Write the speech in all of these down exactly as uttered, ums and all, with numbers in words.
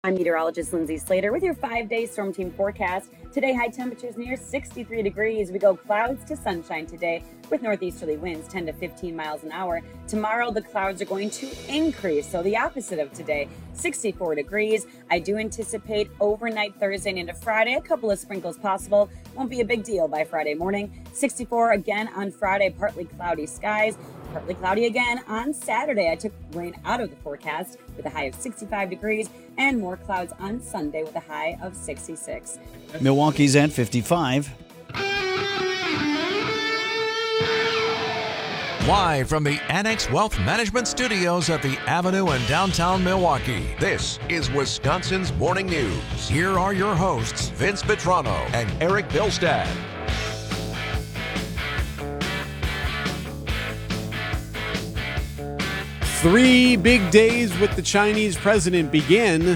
I'm meteorologist Lindsay Slater with your five-day Storm Team forecast. Today, high temperatures near sixty-three degrees. We go clouds to sunshine today with northeasterly winds ten to fifteen miles an hour. Tomorrow, the clouds are going to increase, so the opposite of today, sixty-four degrees. I do anticipate overnight Thursday and into Friday, a couple of sprinkles possible. Won't be a big deal by Friday morning. sixty-four again on Friday, partly cloudy skies. Partly cloudy again on Saturday. I took rain out of the forecast with a high of sixty-five degrees and more clouds on Sunday with a high of sixty-six. Milwaukee's at fifty-five. Live from the Annex Wealth Management Studios at the Avenue in downtown Milwaukee, this is Wisconsin's Morning News. Here are your hosts, Vince Petrano and Eric Bilstad. Three big days with the Chinese president begin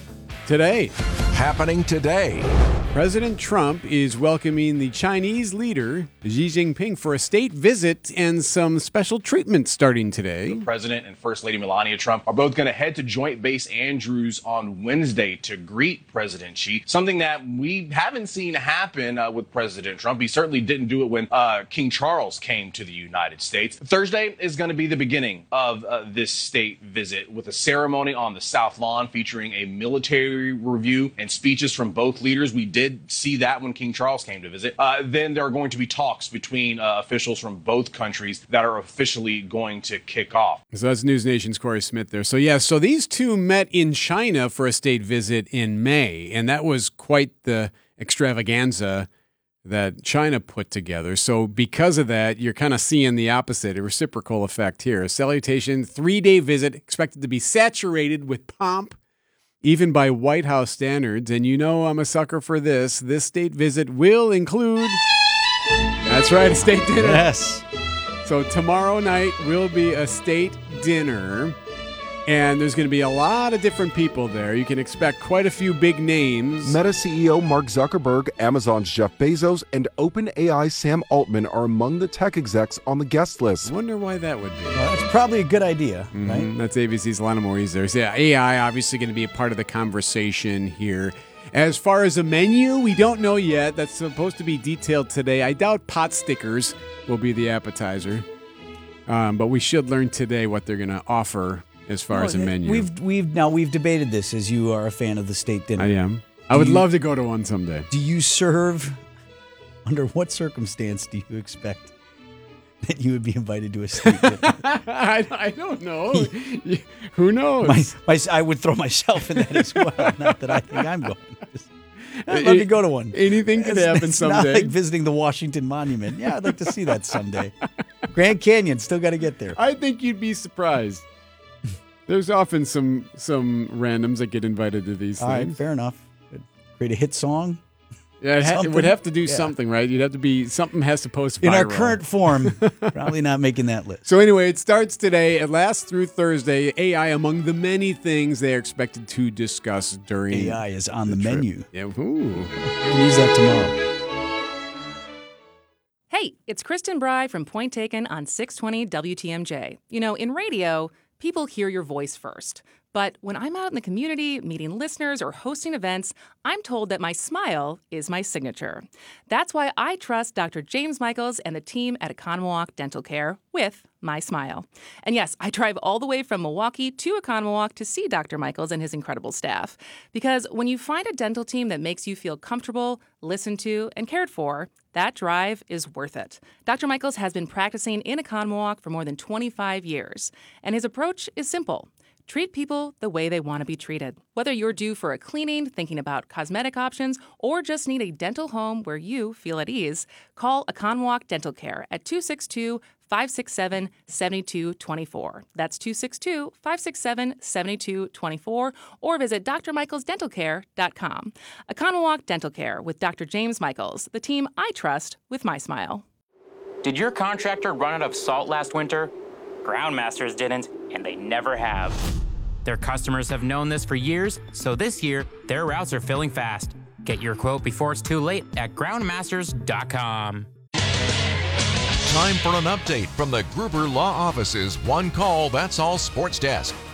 today. Happening today. President Trump is welcoming the Chinese leader, Xi Jinping, for a state visit and some special treatment starting today. The president and First Lady Melania Trump are both going to head to Joint Base Andrews on Wednesday to greet President Xi, something that we haven't seen happen uh, with President Trump. He certainly didn't do it when uh, King Charles came to the United States. Thursday is going to be the beginning of uh, this state visit with a ceremony on the South Lawn featuring a military review and speeches from both leaders. We did see that when King Charles came to visit. Uh, then there are going to be talks between uh, officials from both countries that are officially going to kick off. So that's News Nation's Corey Smith there. So yeah, so these two met in China for a state visit in May, and that was quite the extravaganza that China put together. So because of that, you're kind of seeing the opposite, a reciprocal effect here. A salutation, three-day visit, expected to be saturated with pomp, even by White House standards. And you know I'm a sucker for this. This state visit will include, that's right, a state dinner. Yes. So tomorrow night will be a state dinner. And there's going to be a lot of different people there. You can expect quite a few big names. Meta C E O Mark Zuckerberg, Amazon's Jeff Bezos, and OpenAI's Sam Altman are among the tech execs on the guest list. I wonder why that would be. Well, that's probably a good idea, Mm-hmm. right? That's A B C's Lana Maurice there. So yeah, A I obviously going to be a part of the conversation here. As far as a menu, we don't know yet. That's supposed to be detailed today. I doubt pot stickers will be the appetizer. Um, but we should learn today what they're going to offer as far Well, as a menu. We've we've now we've debated this, as you are a fan of the state dinner. I am. I Do would you- love to go to one someday. Do you serve? Under what circumstance do you expect that you would be invited to a state dinner? I, I don't know. Who knows? My, my, I would throw myself in that as well. Not that I think I'm going. Just, I'd love to go to one. Anything could It's- happen it's someday. Not like visiting the Washington Monument. Yeah, I'd like to see that someday. Grand Canyon, still got to get there. I think you'd be surprised. There's often some some randoms that get invited to these All right, things. fair enough. Create a hit song. Yeah, it, ha- it Something. would have to do Yeah. something, right? You'd have to be something has to post In our viral. current form, probably not making that list. So anyway, it starts today. It lasts through Thursday. A I among the many things they are expected to discuss during A I is on the, trip. menu. Yeah, ooh. We can use that tomorrow. Hey, it's Kristen Bry from Point Taken on six twenty W T M J. You know, in radio, people hear your voice first. But when I'm out in the community, meeting listeners or hosting events, I'm told that my smile is my signature. That's why I trust Doctor James Michaels and the team at Economawalk Dental Care with my smile. And yes, I drive all the way from Milwaukee to Economawalk to see Doctor Michaels and his incredible staff. Because when you find a dental team that makes you feel comfortable, listened to, and cared for, that drive is worth it. Doctor Michaels has been practicing in Economawalk for more than twenty-five years, and his approach is simple. Treat people the way they want to be treated. Whether you're due for a cleaning, thinking about cosmetic options, or just need a dental home where you feel at ease, call Economawalk Dental Care at two six two, five six seven, seven two two four. That's two six two, five six seven, seven two two four, or visit d r michaels dental care dot com. Economawalk Dental Care with Doctor James Michaels, the team I trust with my smile. Did your contractor run out of salt last winter? Groundmasters didn't, and they never have. Their customers have known this for years, so this year, their routes are filling fast. Get your quote before it's too late at groundmasters dot com. Time for an update from the Gruber Law Office's One Call, That's All Sports Desk.